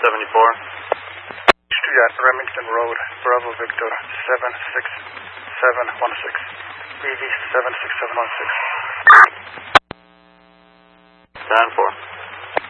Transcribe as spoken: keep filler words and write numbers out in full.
seventy-four. Stuart, Remington Road, Bravo Victor, seven six seven one six. B V seven six seven one six. ten four.